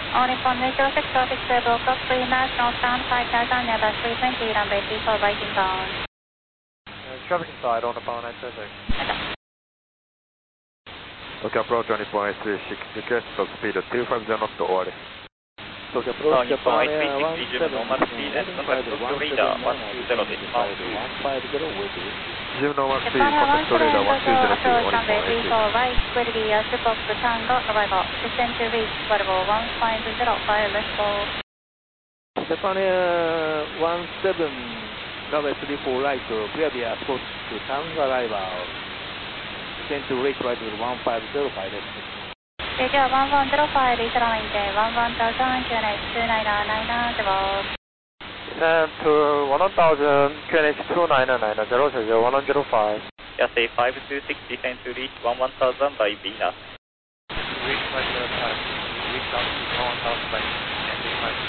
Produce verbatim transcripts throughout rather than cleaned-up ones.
All Nippon Metro six four six broke up to National Stand five thousand nearby three twenty, runway three four right inbound. Traffic inside on the power nine two six. Tokyo approach Nippon three six request top speed two five zero knot 終わり。 Tokyo approach Japan Air one seven normal speed and contact Tokyo radar one two zero です。one five zero with you. Zoom normal speed Japan Air one contact radar one two zero two approach runway three four right, will be a ship of Tango arrival. Descend to reach Bravo one five zero five, let's go. Japan Air one seven runway three four right, clear the approach to Tango arrival. Descend to reach right with one five zero five です。 J J one one zero five, reach runway one one thousand, Q N H two nine nine zero. Descend to one thousand, Q N H two nine nine zero, zero one zero five. Yes, A five two six, descend to reach one one thousand by Venus. Reach right zero five, reach down to one thousand by Venus.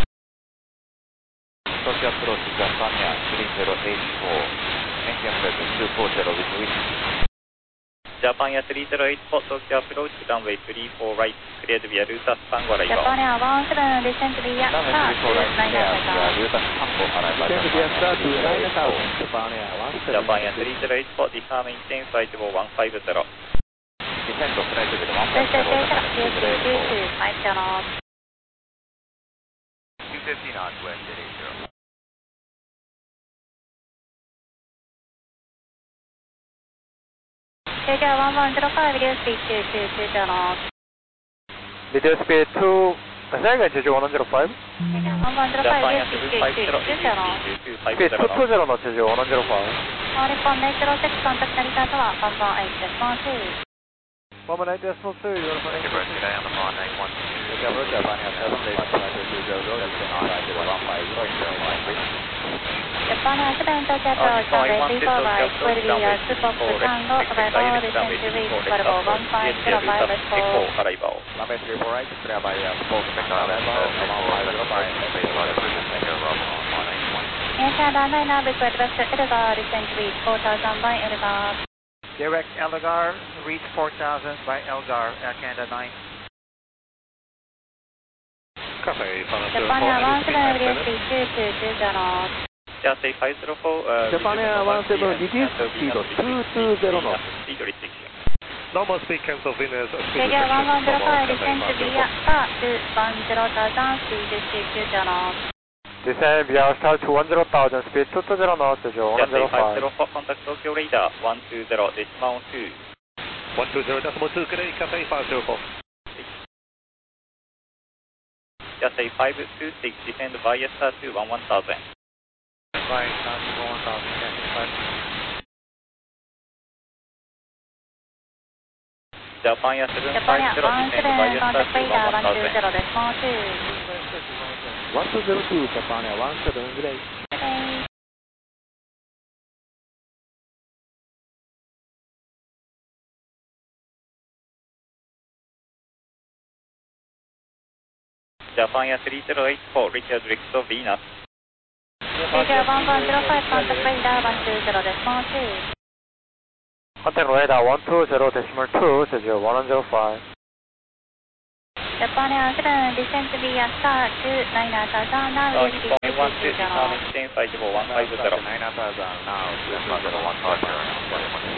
Tokyo approach Japan Air three zero eight four, engine level two four zero with wind. Japan Air three zero eight four, Tokyo approach runway three four right, cleared via Lutas Tango arrival. Japan Air one seven, descend to via Runway three four right, clear via Lutas Tango arrival. Descend via start to nine thousand, Japan Air one seven. Japan Air three zero eight four, disarm maintain flight level one five zero. Descend to flight level one five zero. five channel. two fifty knots, wind at eight zero. J J one one zero five, reduce speed to two two channel. Reduce speed to, I think I J J one zero five. J J one one zero five, Japan Air reduce two speed five to zero, two two channel. Speed two two zeroのJ J one zero five. All Nippon Metro six, contact Narita Tower, one one eight decimal two. one one eight decimal two, you're on the Japan today on the phone nine one two. Japan Air seven eight five two zero zero, descend on flight level one five zero, zero one three. Japan Air seven, Tokyo approach runway three four right, will be a ship of Tango arrival. Descend to reach Bravo one five zero five, let's go. arrival. Runway three four right, clear by uh, Spoke Echo arrival, one five zero five, space one one eight one. Air runway now request west to Elgar, descend to reach four thousand by Elgar. Direct Elgar, reach four thousand by Elgar, Air Canada nine. Cafe, Japan Air one seven, reduce speed two two two channel. Yes, A five zero four, uh, Japan Air one seven, reduce speed of two two zero knots. Speed restriction. Normal speed cancel Venus. J J one one zero five, descend to via star two one zero thousand, speed speed two channel. Descend via star to one zero thousand, speed two two zero knots, J J one Yes, zero A five five. zero four, contact Tokyo radar one two zero decimal two. one two zero decimal two, good day, Cafe five zero four. Yes, A five two six, descend via star to one one thousand. Right, down to one thousand, Japan Air seven Japan five Air zero, one descend seven, via star contact to radar one one one two thousand. zero decimal two. one two zero two, Japan Air one seven, good day. Okay. Japan Air three zero eight four, Richard Rixo Venus. J J one one zero five, contact radar one two zero decimal two. Contact radar one two zero decimal two, J J one zero five. Japan Air seven, descend to via star two nine thousand, now Uh, reduce speed Nippon one to two, two channel. disarm maintain flight level one five zero. nine thousand, now two zero one five zero.